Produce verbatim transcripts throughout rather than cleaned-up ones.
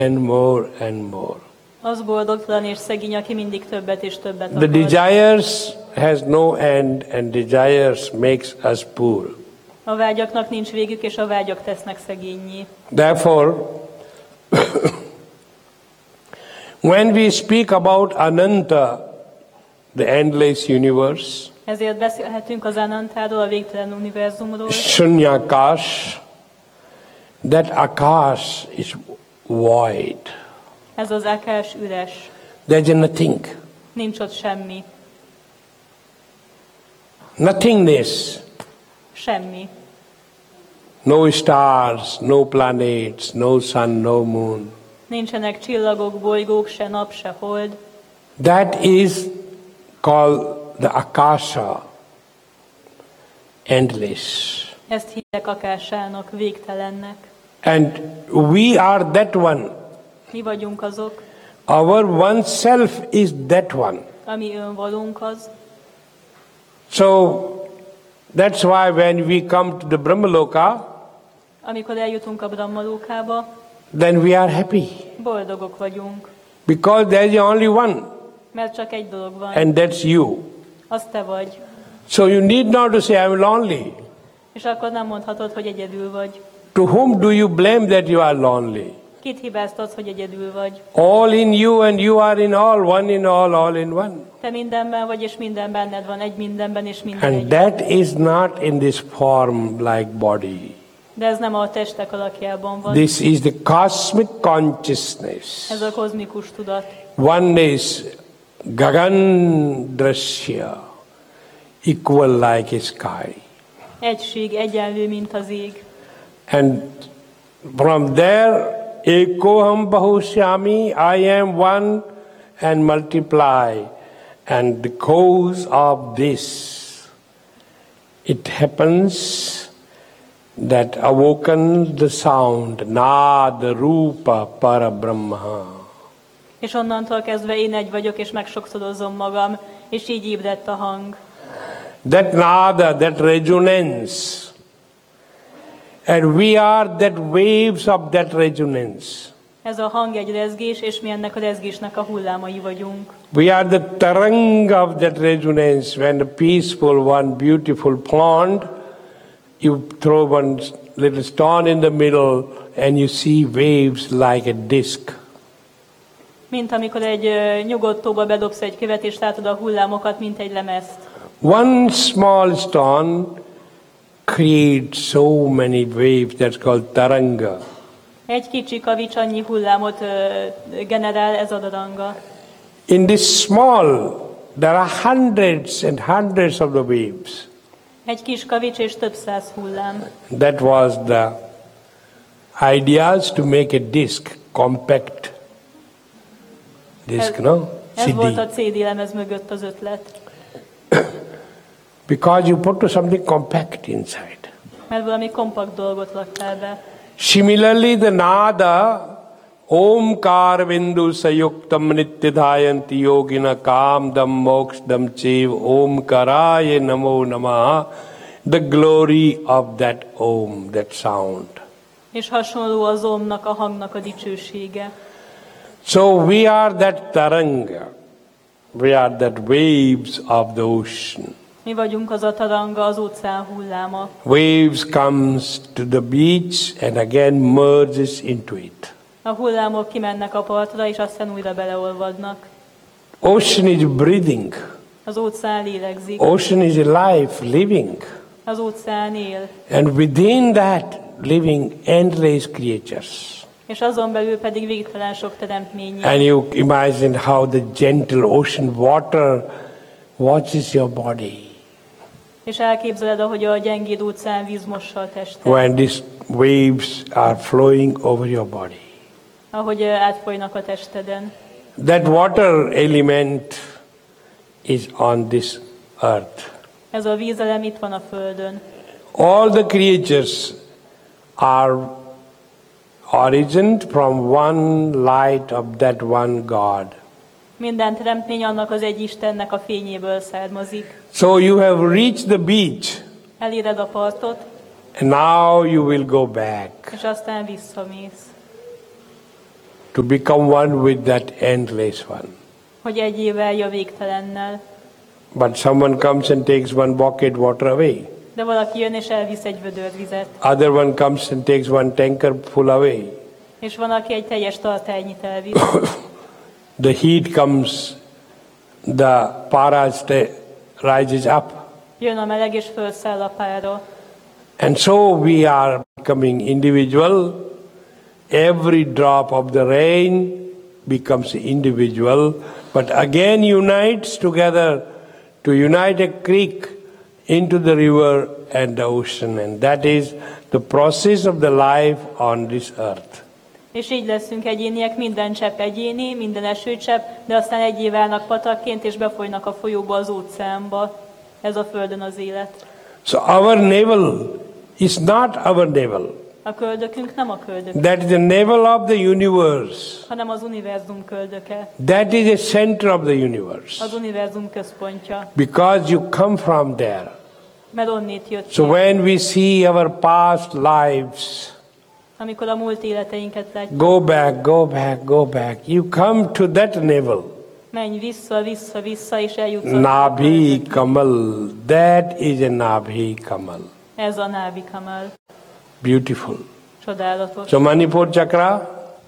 and more and more. Az boldogtalan és szegény, aki mindig többet és többet The akar. desires has no end, and desires makes us poor. A vágyaknak nincs végük, és a vágyak tesznek szegénnyé. Therefore, when we speak about Ananta, the endless universe, Ezért beszélhetünk az Anantáról, a végtelen univerzumról. Shunyakash, that Akash is void. Ez az Akás üres. There's nothing. Nincs ott semmi. Nothingness. Semmi. No stars, no planets, no sun, no moon. Nincsenek csillagok, bolygók, se nap, se hold. That is called the Akasha, endless. Ezt hívják Akásának, végtelennek. And we are that one. Mi vagyunk azok, Our oneself is that one. ami önvalunk az. So that's why when we come to the Brahmaloka, Amikor eljutunk a Brahmalókába, then we are happy. boldogok vagyunk. Because there is only one, Mert csak egy dolog van, and that's you. az te vagy. So you need not to say, I'm lonely. És akkor nem mondhatod, hogy egyedül vagy. To whom do you blame that you are lonely? Kit hibáztatsz, hogy egyedül vagy? All in you and you are in all, one in all, all in one. Te mindenben vagy, és minden benned van, egy mindenben, és minden And egy. that is not in this form like body. De ez nem a testek alakjában van. This is the cosmic consciousness. Ez a kozmikus tudat. Oneness, Gagan Drashya, equal like a sky. Egység, egyenlő, mint az ég. And from there, Ekoham Bahushyami, I am one and multiply. And the cause of this, it happens that awoken the sound, Nada Rupa Parabrahma. És onnantól kezdve én egy vagyok, és megsokszorozom magam, és így ébredt a hang. That Nada, that resonance. And we are that waves of that resonance. Ez a hang egy rezgés, és mi ennek a rezgésnek a hullámai vagyunk. We are the tarang of that resonance. When the peaceful one, beautiful pond, you throw one little stone in the middle and you see waves like a disc. Mint amikor egy uh, nyugodt tóba bedobsz egy követ, és látod a hullámokat, mint egy lemezt. One small stone creates so many waves, that's called taranga. Egy kicsi kavics annyi hullámot uh, generál, ez a daranga. In this small, there are hundreds and hundreds of the waves. Egy kis kavics és több száz hullám. That was the ideas to make a disc, compact disc, Ez, no? ez volt a C D. cé dé lemez mögött az ötlet. Because you put something compact inside. Mert valami kompakt dolgot laktál be. Similarly, the nada, Omkar Vindu Sayuktam Nityadhayanti Yogina Kamdam Mokshdam Chev Omkaraya Namo Namaha, the glory of that Om, that sound. És hasonló az omnak, a hangnak a dicsősége. So we are that taranga. We are that waves of the ocean. Mi vagyunk az a taranga, az óceán hulláma. Waves comes to the beach and again merges into it. A hullámok kimennek a partra, és aztán újra beleolvadnak. Ocean is breathing. Az óceán lélegzik. Ocean is alive, living. Az óceán él. And within that living endless creatures. És azon belül pedig végtelen sok teremtmény. And you imagine how the gentle ocean water watches your body. És elképzeled, ahogy a gyengéd óceán víz mossa a testet. When these waves are flowing over your body. Ahogy átfolynak a testeden. That water element is on this earth. Ez a vízelem itt van a földön. All the creatures are origined from one light of that one God. Minden teremtmény annak az egy Istennek a fényéből származik. So you have reached the beach, Eléred a partot, and now you will go back. és aztán visszamész. to become one with that endless one. Hogy egyé válj a végtelennel. But someone comes and takes one bucket water away. De valaki jön és elvisz egy vödör vizet. Other one comes and takes one tanker full away. És van, aki egy teljes tartányit elvisz. The heat comes, the para sta- rises up. Jön a meleg és felszáll a pára. And so we are becoming individual. Every drop of the rain becomes individual, but again unites together to unite a creek into the river and the ocean. And that is the process of the life on this earth. És így leszünk egyéniek, minden csepp egyéni, minden esőcsepp, de aztán egyé válnak patakként, és befolynak a folyóba, az óceánba. Ez a Földön az élet. So our navel is not our navel. A köldökünk nem a köldök, That is the navel of the universe. hanem az univerzum köldöke, That is the center of the universe. az univerzum központja, Because you come from there. mert onnét jött So ki. when we see our past lives, Amikor a múlt életeinket látjuk, go back, go back, go back. You come to that navel. menj vissza, vissza, vissza, és eljutsz a Nabhi Kamal. That is a Nabhi Kamal. Ez a Nábi Kamal. Beautiful. Csodálatos. So Manipur Chakra,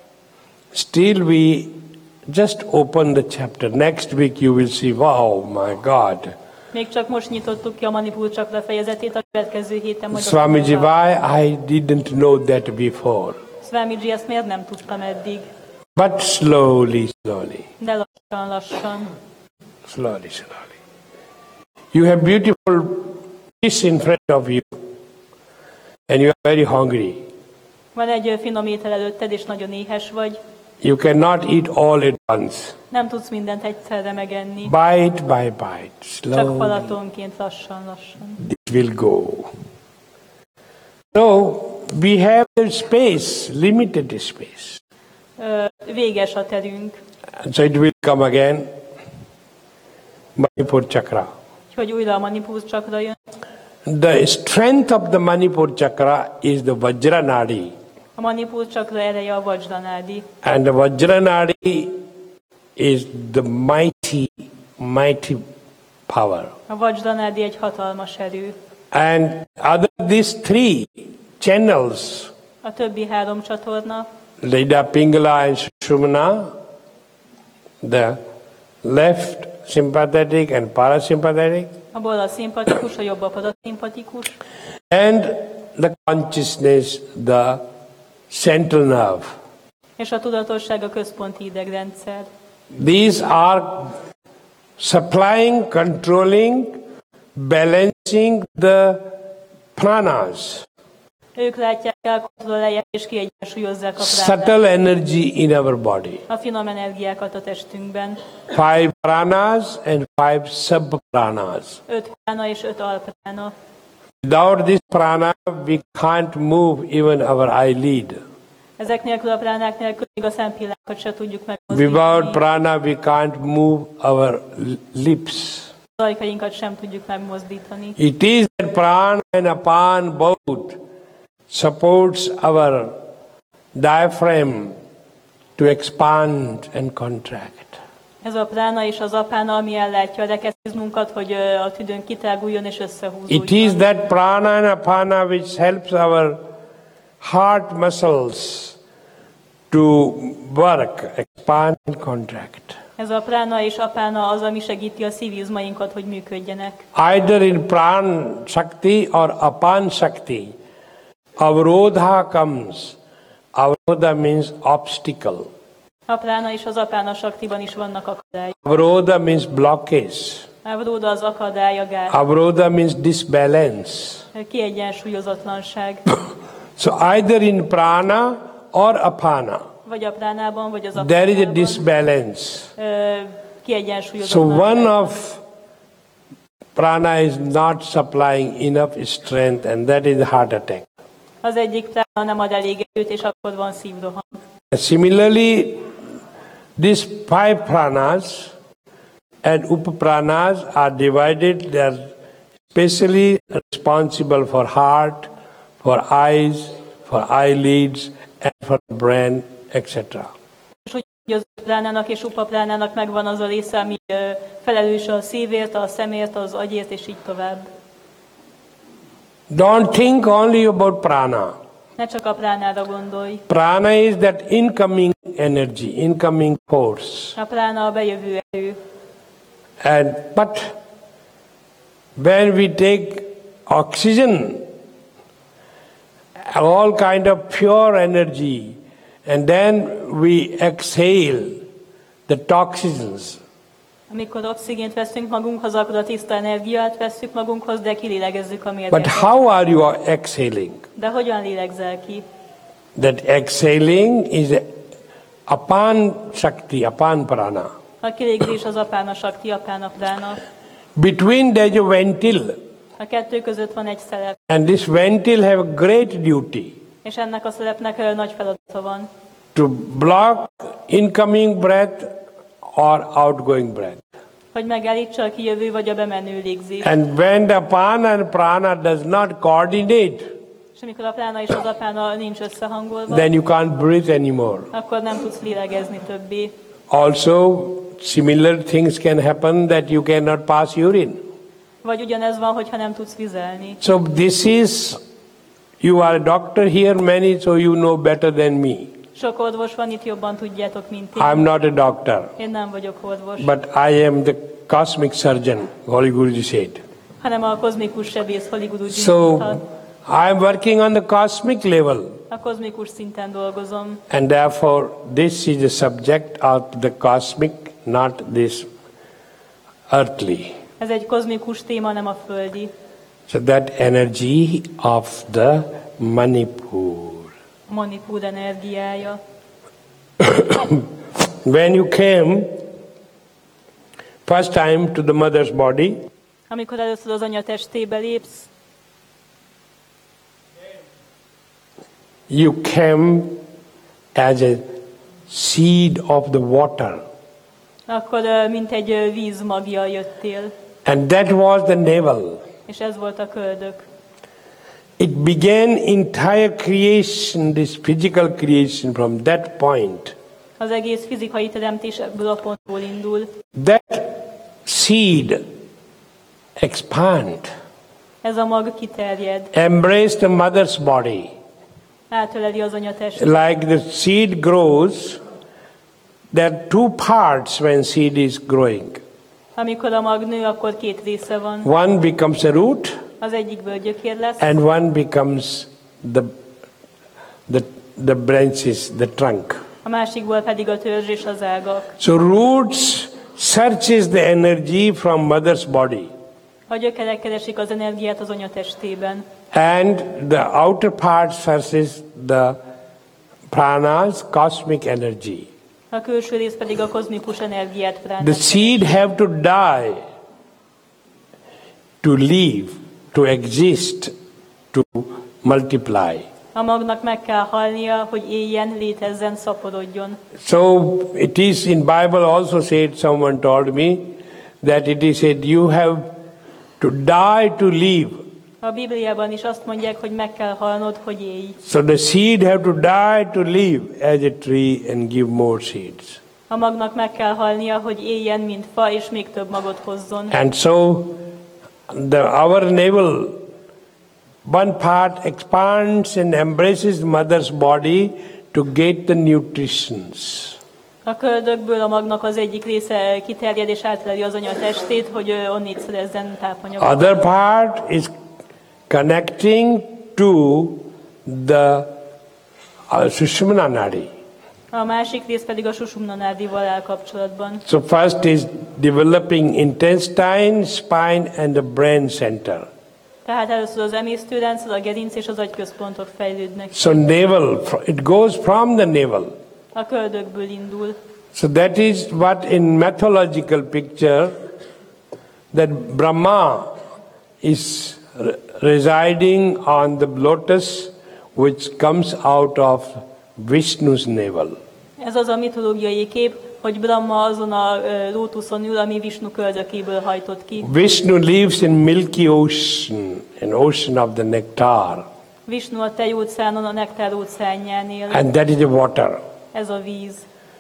still we just open the chapter. Next week you will see, wow, my God. Még csak most nyitottuk ki a Manipur Chakra fejezetét, a következő héten majd... Swamiji, why I didn't know that before. Swamiji, ezt miért nem tudtam eddig? But slowly, slowly, De lassan, lassan. slowly, slowly. You have beautiful fish in front of you, and you are very hungry. Van egy finom étel előtted, és nagyon éhes vagy. You cannot eat all at once. Nem tudsz mindent egyszerre megenni. Bite by bite, Csak slowly, falatonként, lassan, lassan. it will go. So, we have the space, limited space. Ö, véges a terünk, So it will come again. Manipur Chakra. hogy újra a Manipur Chakra jön. The strength of the Manipur Chakra is the Vajranadi. A Manipur Chakra ereje a Vajranádi. And the Vajranadi is the mighty, mighty power. A Vajranádi egy hatalmas erő. And other these three channels, A többi három csatorna, Leda, Pingala and Sushumna, the left sympathetic and parasympathetic, a bal a szimpatikus, a jobb a paraszimpatikus, and the consciousness, the central nerve. és a tudatosság a központi idegrendszer. These are supplying, controlling, balancing the pranas, Ők látják el, kontrollálják és kiegyensúlyozzák a pránát, subtle energy in our body. a finom energiákat a testünkben. Five pranas and five sub-pranas. Öt prána és öt alprána. Without this prana, we can't move even our eyelid. Ezek nélkül, a pránák nélkül még a szempillákat se tudjuk Without megmozdítani. prana, we can't move our lips. Az ajkainkat sem tudjuk megmozdítani. It is that prana and apan both supports our diaphragm to expand and contract. Ez a prána és az apána, ami ellátja a rekeszizmunkat, hogy ö, a tüdőnk kitáguljon és összehúzódjon. It is that prana and apana which helps our heart muscles to work, expand and contract. Ez a prána és apána az, ami segíti a szívizmainkat, hogy működjenek. Either in pran shakti or apan shakti, avrodha comes. Avrodha means obstacle. A prána és az apána saktiban is vannak akadályok. Avrodha means blockage. Avróda az akadály, a gát, Avrodha means disbalance. kiegyensúlyozatlanság. So either in prana or apana, Vagy a pránában, vagy az there is a apánában. disbalance. Ö, So kiegyensúlyozatlanság. one of prana is not supplying enough strength, and that is heart attack. Az egyik prána nem ad elég erőt, és akkor van szívroham. Similarly, these five pranas and upapranas are divided. They are specially responsible for heart, for eyes, for eyelids, and for brain, et cetera. Az pránának és upapránának megvan az a része, ami ö, felelős a szívért, a szemért, az agyért, és így tovább. Don't think only about prana. Ne csak a pránára gondolj. Prana is that incoming energy, incoming force. A prána a bejövő erő. And but when we take oxygen, all kind of pure energy, and then we exhale the toxins. Amikor oxigént veszünk magunkhoz, akkor a tiszta energiát vesszük magunkhoz, de kilélegezzük a But mérget. how are you exhaling? De hogyan lélegzel ki? That exhaling is apan shakti, apan prana. A kilégzés az apána sakti, apána prána. Between there's a ventil, A kettő között van egy szerep, and this ventil have a great duty és ennek a szerepnek ö, nagy feladata van. to block incoming breath or outgoing breath. Hogy megállítsa a kijövő vagy a bemenő légzést. And when the apana and prana does not coordinate, És amikor a prána és az apána nincs összehangolva, then you can't breathe anymore. akkor nem tudsz lélegezni többé. Also, similar things can happen that you cannot pass urine. Vagy ugyanez van, hogyha nem tudsz vizelni. So this is, you are a doctor here many, so you know better than me. Sok orvos van itt, jobban tudjátok, mint én. I'm not a doctor, Én nem vagyok orvos, but I am the cosmic surgeon, Holy Guruji said. hanem a kozmikus sebész Holy Guruji So, mondta. I am working on the cosmic level, A kozmikus szinten dolgozom, and therefore this is the subject of the cosmic, not this earthly. ez egy kozmikus téma, nem a földi. So that energy of the Manipur. Manipur energiája. When you came first time to the mother's body, Amikor először az anya testébe lépsz, you came as a seed of the water. akkor ö, mint egy ö, vízmagja jöttél, And that was the navel. és ez volt a köldök. It began entire creation, this physical creation from that point. Az egész fizikai teremtés ebből a pontból indul. That seed expand, Ez a mag kiterjed, embrace the mother's body. átöleli az anya testét. Like the seed grows, there are two parts when seed is growing. Amikor a mag nő, akkor két része van. One becomes a root, Az egyikből gyökér lesz, and one becomes the, the, the branches, the trunk. a másikból pedig a törzs és az ágak. So roots searches the energy from mother's body, A gyökerek keresik az energiát az anya testében, and the outer part searches the pranas, cosmic energy. a külső rész pedig a kozmikus energiát The pránát. seed have to die to live, to exist, to multiply. A magnak meg kell halnia, hogy éljen, létezzen, szaporodjon. So it is in Bible also said, someone told me, that it is said you have to die to live. A Bibliában is azt mondják, hogy meg kell halnod, hogy élj. So the seed have to die to live as a tree and give more seeds. A magnak meg kell halnia, hogy éljen, mint fa, és még több magot hozzon. And so the our navel, one part expands and embraces the mother's body to get the nutritions. A köldökből a magnak az egyik része kiterjed és átöleli az anya testét, hogy ő onnét szerezzen tápanyagot. Other part is connecting to the uh, Sushumna Nadi. A másik rész pedig a Susumna nádival áll kapcsolatban. So first is developing intestine, spine and the brain center. Tehát először az emésztőrendszer, a gerinc és az agyközpontok fejlődnek. So navel, it goes from the navel. A köldökből indul. So that is what in mythological picture that Brahma is re- residing on the lotus which comes out of Vishnu's navel. Ez az a mitológiai kép, hogy Brahma azon a ö, lótuszon ül, ami Vishnu köldökéből hajtott ki. Vishnu lives in Milky Ocean, an ocean of the nectar, Vishnu a tejóceánon, a nektár óceánján él. and that is the water. Ez a víz.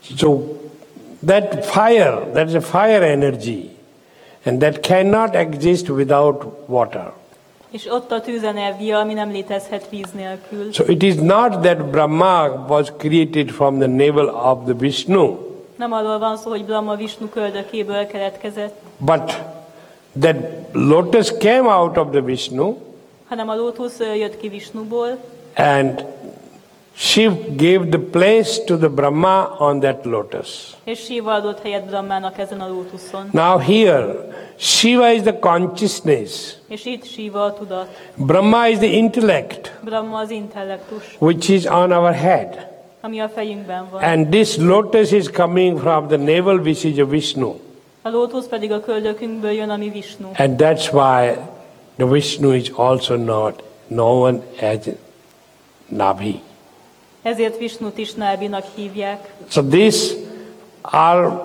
So that fire, that is a fire energy, and that cannot exist without water. És ott a tűzenergia, ami nem létezhet víz nélkül. So it is not that Brahma was created from the navel of the Vishnu, Nem arról van szó, hogy Brahma Vishnu köldökéből keletkezett, but that lotus came out of the Vishnu, hanem a lótusz ö, jött ki Vishnuból, and Shiv gave the place to the Brahma on that lotus. és Shiva adott helyet Brahmának ezen a lótuszon. Now here, Shiva is the consciousness, És itt Shiva a tudat, Brahma is the intellect, Brahma az intellektus, which is on our head. ami a fejünkben van. And this lotus is coming from the navel, which is a Vishnu. A lótusz pedig a köldökünkből jön, ami Vishnu. And that's why the Vishnu is also not known as Nabhi. Ezért Vishnut is Nábinak hívják. So these are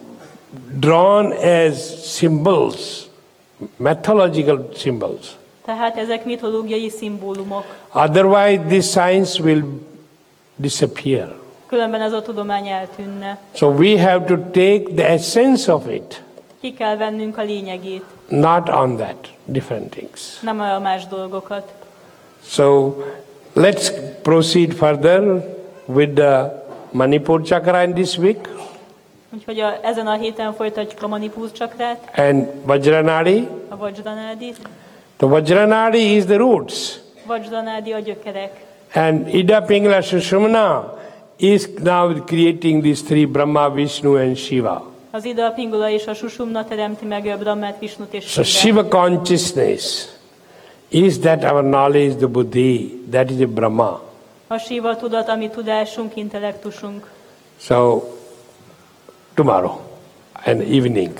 drawn as symbols, mythological symbols. Tehát ezek mitológiai szimbólumok. Otherwise this science will disappear. Különben ez a tudomány eltűnne. So we have to take the essence of it, Ki kell vennünk a lényegét, not on that, different things. nem a más dolgokat. So let's proceed further with the Manipur chakra in this week Úgyhogy a, ezen a héten folytatjuk a Manipur csakrát, and Vajranadi. a Vajranádit. The Vajranadi is the roots, Vajranádi a gyökerek. and Ida Pingala Sushumna is now creating these three, Brahma, Vishnu and Shiva. Az Ida, a Pingula és a Susumna teremti meg a Brahmát, Vishnut és So Shivát. Shiva consciousness is that our knowledge, the buddhi, that is a Brahma. A Shiva tudat, ami tudásunk, intellektusunk. So tomorrow and evening,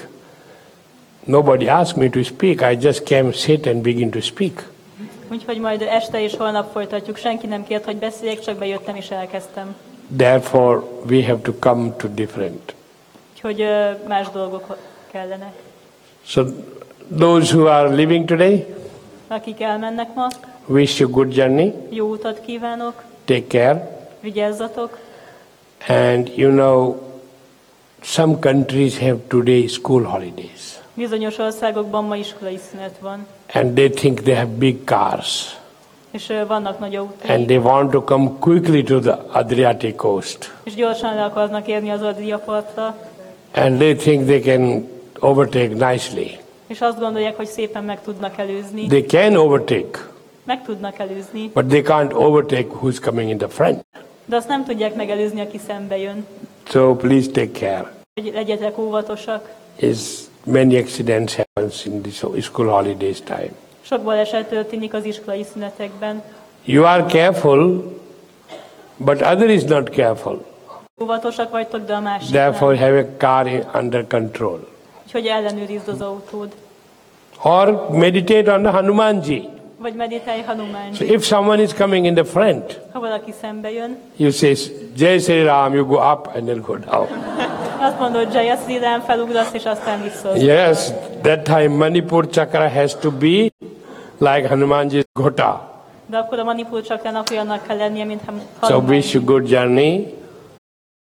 nobody asked me to speak. I just came, sit and begin to speak. Úgyhogy majd este és holnap folytatjuk. Senki nem kért, hogy beszéljek, csak bejöttem és elkezdtem. Therefore, we have to come to different. Úgyhogy ö, más dolgok kellene. So those who are living today, Akik elmennek ma, wish you good journey. jó utat kívánok, Take care. vigyázzatok. And you know, some countries have today school holidays. Bizonyos országokban ma iskolai szünet van, And they think they have big cars. és ö, vannak nagy And autóik, they want to come quickly to the Adriatic coast. és gyorsan le akarnak érni az Adria partra, And they think they can overtake nicely. és azt gondolják, hogy szépen meg tudnak előzni. They can overtake, Meg tudnak előzni, but they can't overtake who's coming in the front. de azt nem tudják megelőzni, aki szembe jön. So please take care. Hogy legyetek óvatosak. Is many accidents happens in this school holidays time. Sok baleset történik az iskolai szünetekben. You are careful, but other is not careful. Óvatosak vagytok, de a másik Therefore nem. have a car in- under control. Úgyhogy ellenőrizd az autód. Or meditate on the Hanumanji. Vagy meditálj So Hanumánji. if someone is coming in the front, Ha valaki szembe jön, you say, Jai Sri Ram, you go up and then go down. azt mondod, Jaya Sri Ram, felugrasz, és aztán vissza. Yes, that time Manipur chakra has to be like Hanumanji's Gota. De akkor a Manipur csakrának olyannak kell lennie, mint So Hanumanji. wish you good journey.